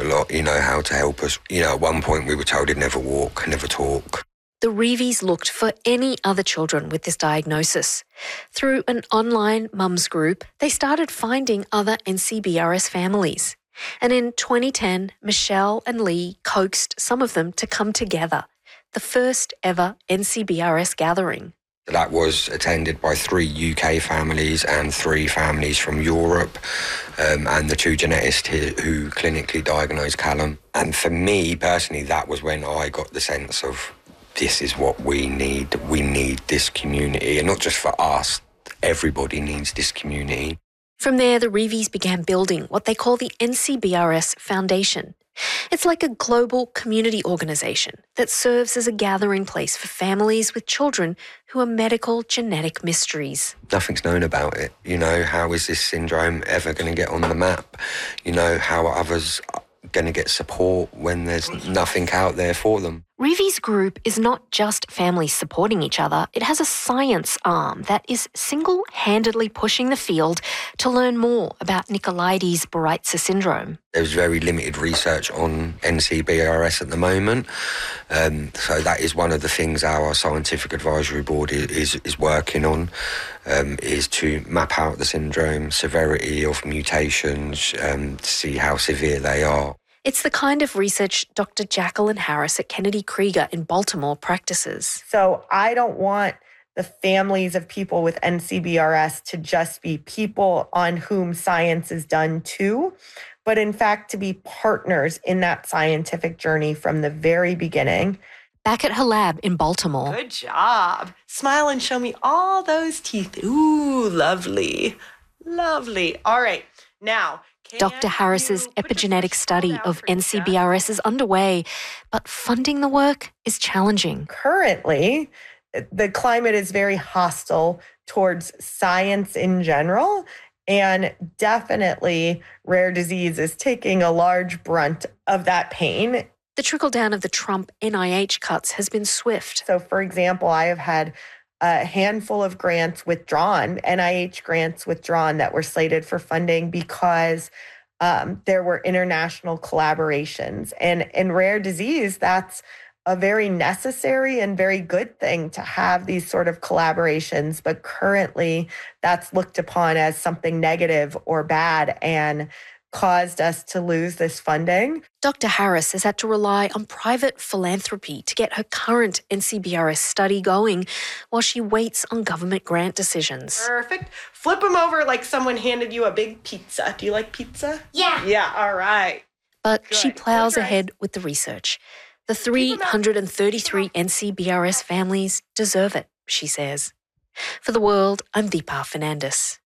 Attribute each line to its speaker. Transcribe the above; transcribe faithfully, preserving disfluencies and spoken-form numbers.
Speaker 1: a lot, you know, how to help us. You know, at one point we were told he'd never walk, never talk.
Speaker 2: The Reevies looked for any other children with this diagnosis. Through an online mums group, they started finding other N C B R S families. And in twenty ten, Michelle and Lee coaxed some of them to come together, the first ever N C B R S gathering.
Speaker 1: That was attended by three U K families and three families from Europe, um, and the two geneticists here who clinically diagnosed Callum. And for me personally, that was when I got the sense of, this is what we need. We need this community, and not just for us. Everybody needs this community.
Speaker 2: From there, the Reevies began building what they call the N C B R S Foundation. It's like a global community organisation that serves as a gathering place for families with children who are medical genetic mysteries.
Speaker 1: Nothing's known about it. You know, how is this syndrome ever going to get on the map? You know, how are others going to get support when there's nothing out there for them?
Speaker 2: Reevies Group is not just families supporting each other, it has a science arm that is single-handedly pushing the field to learn more about Nicolaides-Baraitser syndrome.
Speaker 1: There's very limited research on N C B R S at the moment, um, so that is one of the things our scientific advisory board is, is, is working on, um, is to map out the syndrome, severity of mutations, um, to see how severe they are.
Speaker 2: It's the kind of research Doctor Jacqueline Harris at Kennedy Krieger in Baltimore practices.
Speaker 3: So I don't want the families of people with N C B R S to just be people on whom science is done too, but in fact to be partners in that scientific journey from the very beginning.
Speaker 2: Back at her lab in Baltimore.
Speaker 4: Good job. Smile and show me all those teeth. Ooh, lovely. Lovely. All right. Now,
Speaker 2: Doctor Harris's epigenetic study of N C B R S is underway, but funding the work is challenging.
Speaker 3: Currently, the climate is very hostile towards science in general, and definitely rare disease is taking a large brunt of that pain.
Speaker 2: The trickle-down of the Trump N I H cuts has been swift.
Speaker 3: So, for example, I have had a handful of grants withdrawn, N I H grants withdrawn that were slated for funding because um, there were international collaborations. And in rare disease, that's a very necessary and very good thing to have these sort of collaborations. But currently, that's looked upon as something negative or bad and caused us to lose this funding.
Speaker 2: Doctor Harris has had to rely on private philanthropy to get her current N C B R S study going while she waits on government grant decisions.
Speaker 4: Perfect. Flip them over like someone handed you a big pizza. Do you like pizza?
Speaker 5: Yeah.
Speaker 4: Yeah, all right.
Speaker 2: But
Speaker 4: Good.
Speaker 2: she plows
Speaker 4: That's right.
Speaker 2: ahead with the research. The three hundred thirty-three N C B R S families deserve it, she says. For The World, I'm Deepa Fernandes.